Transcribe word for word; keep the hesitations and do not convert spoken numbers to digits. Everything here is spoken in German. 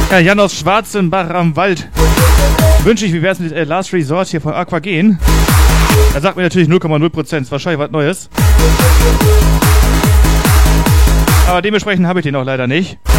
Ja, Jan aus Schwarzenbach am Wald. Wünsche ich, wie wär's mit äh, Last Resort hier von Aquagen? Er sagt mir natürlich null Komma null Prozent, ist wahrscheinlich was Neues. Aber dementsprechend habe ich den auch leider nicht.